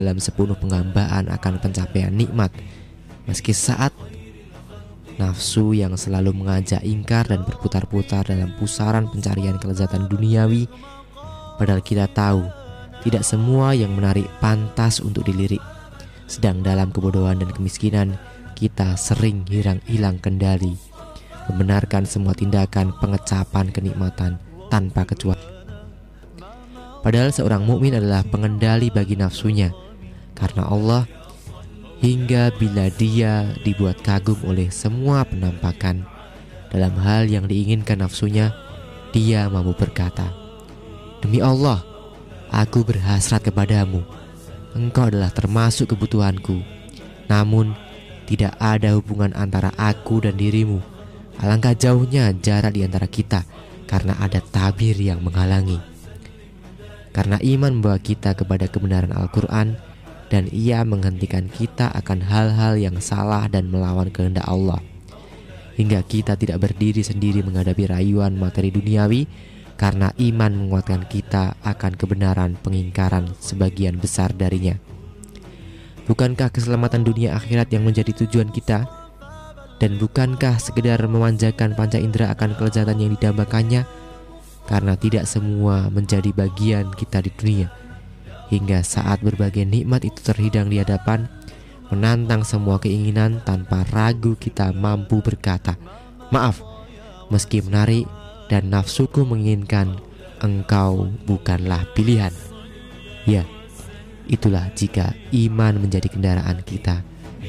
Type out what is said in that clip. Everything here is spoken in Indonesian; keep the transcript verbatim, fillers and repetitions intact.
dalam sepenuh penghambaan akan pencapaian nikmat, meski saat nafsu yang selalu mengajak ingkar dan berputar-putar dalam pusaran pencarian kelezatan duniawi. Padahal kita tahu tidak semua yang menarik pantas untuk dilirik. Sedang dalam kebodohan dan kemiskinan, kita sering hilang-hilang kendali, membenarkan semua tindakan pengecapan kenikmatan tanpa kecuali. Padahal seorang mukmin adalah pengendali bagi nafsunya, karena Allah hingga bila dia dibuat kagum oleh semua penampakan dalam hal yang diinginkan nafsunya, dia mampu berkata, "Demi Allah, aku berhasrat kepadamu. Engkau adalah termasuk kebutuhanku. Namun tidak ada hubungan antara aku dan dirimu. Alangkah jauhnya jarak di antara kita karena ada tabir yang menghalangi." Karena iman membawa kita kepada kebenaran Al-Quran, dan ia menghentikan kita akan hal-hal yang salah dan melawan kehendak Allah, hingga kita tidak berdiri sendiri menghadapi rayuan materi duniawi, karena iman menguatkan kita akan kebenaran pengingkaran sebagian besar darinya. Bukankah keselamatan dunia akhirat yang menjadi tujuan kita? Dan bukankah sekedar memanjakan panca indera akan kelezatan yang didambakannya? Karena tidak semua menjadi bagian kita di dunia, hingga saat berbagai nikmat itu terhidang di hadapan, menantang semua keinginan tanpa ragu kita mampu berkata, "Maaf, meski menarik dan nafsuku menginginkan, engkau bukanlah pilihan." Ya, itulah jika iman menjadi kendaraan kita